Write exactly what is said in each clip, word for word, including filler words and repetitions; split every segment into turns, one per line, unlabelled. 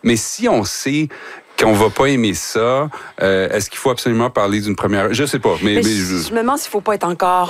Mais si on sait qu'on va pas aimer ça, euh, est-ce qu'il faut absolument parler d'une première... Je sais pas, mais...
mais
mais
je...
je
je me demande s'il faut pas être encore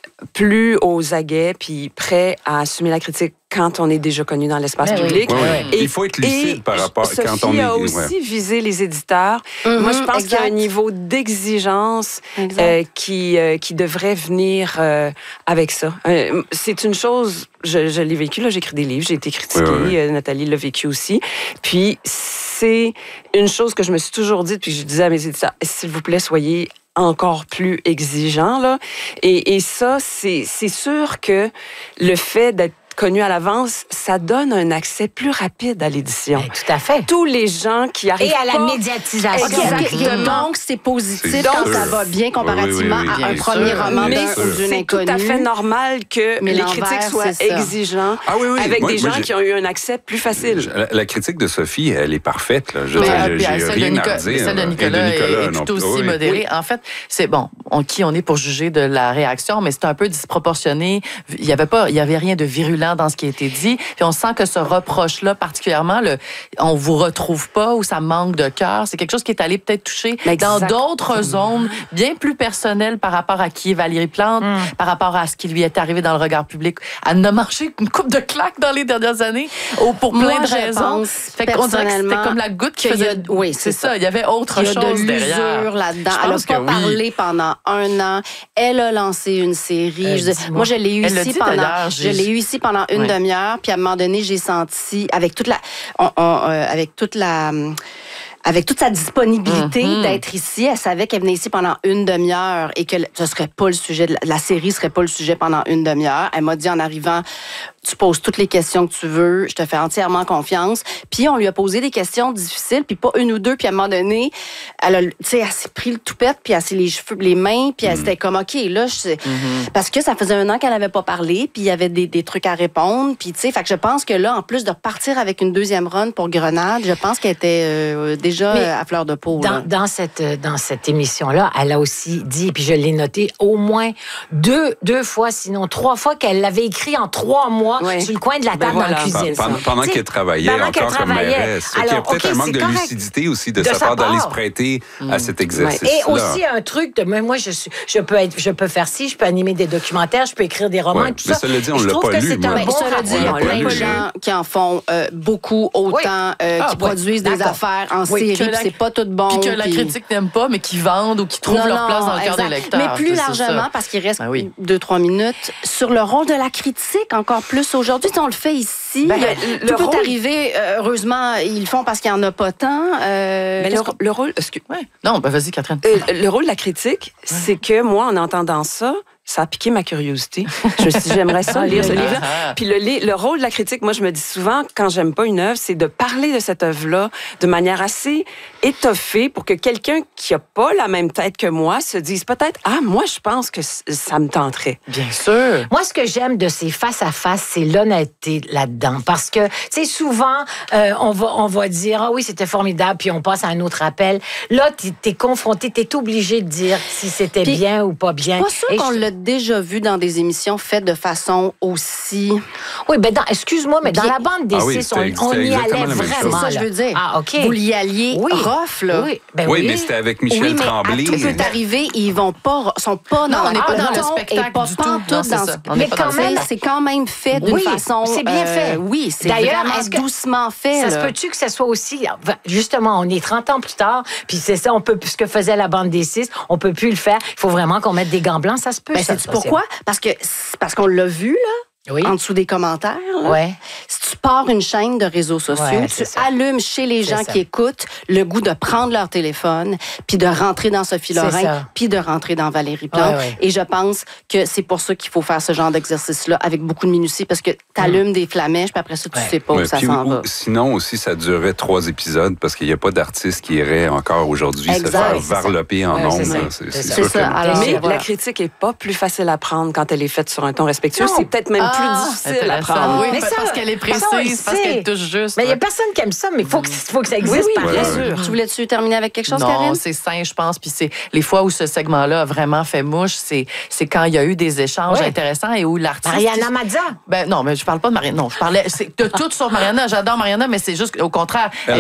plus aux aguets puis prêt à assumer la critique quand on est déjà connu dans l'espace
Mais
public.
Oui, oui.
Et,
il faut être lucide
et
par rapport
Sophie
quand on est...
a aussi
ouais.
visé les éditeurs.
Mm-hmm,
Moi, je pense
exact.
qu'il y a un niveau d'exigence euh, qui, euh, qui devrait venir euh, avec ça. Euh, c'est une chose, je, je l'ai vécu, là, j'ai écrit des livres, j'ai été critiquée,
oui, oui.
euh, Nathalie l'a vécu aussi. Puis, c'est une chose que je me suis toujours dit, puis je disais à mes éditeurs, s'il vous plaît, soyez encore plus exigeant, là. Et, et ça, c'est, c'est sûr que le fait d'être connu à l'avance, ça donne un accès plus rapide à l'édition.
Ben, tout à fait.
Tous les gens qui arrivent
Et à la
pas...
médiatisation.
Exactement.
Donc, c'est positif
C'est
quand
sûr.
ça va bien comparativement
Oui, oui, oui,
à un
bien
premier
sûr.
roman
Mais
d'un ou d'une
c'est
inconnue.
tout à fait normal que
Mais
les
l'envers,
critiques soient
c'est ça.
exigeants
Ah oui, oui.
avec
Moi-
des
moi,
gens
j'ai-
qui ont eu un accès plus facile.
La, la critique de Sophie, elle est parfaite. Là. Je veux
Mais,
dire,
euh,
j'ai,
puis,
j'ai
celle, de
rien
Nicolas,
à dire.
celle de
Et
Nicolas, est- est,
non
tout
plus.
aussi
Oui.
modérée. En fait, c'est bon, on, qui on est pour juger de la réaction, mais c'est un peu disproportionné. Il y avait pas, il y avait rien de virulent dans ce qui a été dit. Puis on sent que ce reproche-là, particulièrement, le, on vous retrouve pas ou ça manque de cœur, c'est quelque chose qui est allé peut-être toucher
Exact.
dans d'autres zones bien plus personnelles par rapport à qui est Valérie Plante,
Mm.
par rapport à ce qui lui est arrivé dans le regard public. Elle a mangé une coupe de claques dans les dernières années au- pour plein
Moi,
de
je
raisons.
pense
Fait qu'on dirait que c'était
personnellement
comme la goutte qui
qu'il y a-
faisait...
oui,
c'est
c'est
ça. Il y avait autre
Il y a
chose
de
derrière.
l'usure là-dedans.
Je
Elle n'a
pense
pas
que oui.
parlé pendant un an. Elle a lancé une série.
Euh,
Je veux dire,
dis-moi.
moi, je l'ai eu
Elle l'a
ici
dit
pendant.
d'ailleurs,
Je
j'ai-
l'ai eu ici pendant une
Ouais.
demi-heure. Puis à un moment donné, j'ai senti avec toute la, on- on, euh, avec toute la. Avec toute sa disponibilité
Mm-hmm.
d'être ici, elle savait qu'elle venait ici pendant une demi-heure et que ce serait pas le sujet, de la, la série serait pas le sujet pendant une demi-heure. Elle m'a dit en arrivant, tu poses toutes les questions que tu veux, je te fais entièrement confiance. Puis on lui a posé des questions difficiles, puis pas une ou deux, puis à un moment donné, elle a, tu sais, elle s'est pris le toupette, puis elle s'est les cheveux, les mains, puis elle s'était comme ok, là, je sais, parce que ça faisait un an qu'elle avait pas parlé, puis il y avait des, des trucs à répondre, puis tu sais, fait que je pense que là, en plus de repartir avec une deuxième run pour Grenade, je pense qu'elle était euh, déjà
Mais
euh, à fleur de peau.
Dans,
là.
dans cette, euh, dans cette émission-là, elle a aussi dit, puis je l'ai noté, au moins deux, deux fois, sinon trois fois, qu'elle l'avait écrit en trois mois
Ouais.
sur le coin de la
Ben
table
voilà.
dans la cuisine.
Pendant, pendant
T'sais,
qu'elle travaillait
pendant qu'elle
encore comme
travaillait.
mairesse. Fait qu'il y a
Alors,
peut-être
OK,
un manque
c'est
de
correct.
lucidité aussi de,
De
sa
sa
part d'aller
part.
se prêter à cet exercice-là.
Et aussi un truc de mais moi je suis je peux être je peux faire ci, je peux animer des documentaires, je peux écrire des romans,
Ouais,
tout
mais
ça.
cela dit, on
Et je
l'a
trouve
pas
que
lu,
c'est
moi.
un
Ben,
bon
cela dit, il y a
rapport.
plein de
lu,
gens qui en font euh, beaucoup, autant,
Oui.
euh,
Ah,
qui
oui,
produisent des
d'accord.
affaires en
Oui,
série,
que
puis
la-
c'est pas tout bon.
Puis que la
puis-
critique n'aime pas, mais qui vendent ou qui trouvent
Non,
leur
non,
place dans le cœur
exact.
des lecteurs.
Mais plus
C'est- c'est
largement,
ça.
parce qu'il reste
Ben oui.
deux, trois minutes, sur le rôle de la critique, encore plus aujourd'hui. Tu sais, on le fait ici.
Ben,
Il y a-
le
tout peut
rôle-
arriver. euh, heureusement, ils le font parce qu'il n'y en a pas tant. Euh,
Mais le,
qu'est-ce qu'on-
le rôle... excuse-
Ouais. Non, ben vas-y, Catherine.
Euh, le rôle de la critique, c'est que moi, en entendant ça, ça a piqué ma curiosité. Je me suis dit, j'aimerais ça, lire ce livre-là.
Ah.
Puis le, li- le rôle de la critique, moi, je me dis souvent, quand j'aime pas une œuvre, c'est de parler de cette œuvre-là de manière assez étoffée pour que quelqu'un qui a pas la même tête que moi se dise peut-être, ah, moi, je pense que c- ça me tenterait.
Bien sûr.
Moi, ce que j'aime de ces face-à-face, c'est l'honnêteté là-dedans. Parce que, tu sais, souvent, euh, on, va, on va dire, ah oui, c'était formidable, puis on passe à un autre appel. Là, tu es confronté, tu es obligé de dire si c'était
Puis,
bien ou pas bien.
Pas sûr
Et
qu'on
je-
l'a déjà vu dans des émissions faites de façon aussi.
Oui, ben dans, excuse-moi, mais dans
Bien-
la bande
Ah oui,
des six, on,
c'était-
on
c'était
y
exactement
allait
la même chose.
vraiment.
C'est ça, je
là.
veux dire.
Ah, OK.
Vous l'y alliez
Oui.
rough, là.
Oui, ben
Oui,
oui.
mais c'était avec Michel
oui, mais
Tremblay.
tout peut arriver, ils vont pas, sont pas
Non,
dans
on n'est pas dans le
ton
spectacle
et pas
du tout.
pantoute
Non, c'est
dans
ça.
ce-
On n'est
Mais
pas dans
quand
le
même,
spectacle.
c'est quand même fait d'une
Oui,
façon.
c'est bien fait.
Oui, c'est
D'ailleurs,
vraiment
est-ce que-
doucement fait.
Ça se
là.
peut-tu que ça soit aussi, justement, on est trente ans plus tard, puis c'est ça, on peut ce que faisait la bande des six, on peut plus le faire. Il faut vraiment qu'on mette des gants blancs, ça se peut.
Ben,
ça,
sais-tu
ça,
pourquoi? Parce que c'est parce qu'on l'a vu, là,
Oui.
en dessous des commentaires. là.
Ouais.
Si tu pars une chaîne de réseaux sociaux,
Ouais,
tu
c'est ça.
allumes chez les
C'est
gens
ça.
qui écoutent le goût de prendre leur téléphone, puis de rentrer dans Sophie
C'est
Lorrain,
ça.
puis de rentrer dans Valérie Plante.
Ouais, ouais.
Et je pense que c'est pour ça qu'il faut faire ce genre d'exercice-là avec beaucoup de minutie, parce que tu allumes des flamèches, puis après ça, tu
Ouais.
sais pas
Ouais,
où ça
puis
s'en
ou-
va.
Sinon aussi, ça durerait trois épisodes parce qu'il n'y a pas d'artiste qui irait encore aujourd'hui se
Exact,
faire
oui, c'est ça.
varloper en
Ouais,
ondes.
c'est ça.
là.
C'est
C'est
ça.
sûr
C'est ça.
que-
Alors,
Mais
voilà.
la critique est pas plus facile à prendre quand elle est faite sur un ton respectueux.
Non.
C'est peut-être même
Ah,
plus difficile à
Intéressant.
prendre.
Oui,
Mais
parce
ça-
qu'elle est
ça, on le
précise, parce
sait.
qu'elle touche juste.
Mais il n'y a
ouais.
personne qui aime ça, mais il faut que, faut que ça existe
Oui, oui,
pareil.
bien
Ouais,
sûr.
Tu voulais-tu terminer avec quelque chose,
non,
Karine?
c'est sain, je pense. Puis c'est les fois où ce segment-là a vraiment fait mouche, c'est c'est quand il y a eu des échanges
Ouais.
intéressants et où l'artiste.
Mariana Mazza.
Ben non, mais je parle pas de Mariana. Non, je parlais c'est de tout sur Mariana. J'adore Mariana, mais c'est juste au contraire.